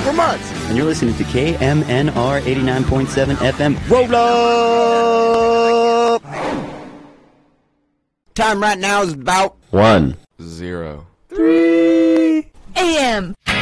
for months. And you're listening to KMNR 89.7 FM. Roll up! Time right now is about 1, 0, 3 a.m.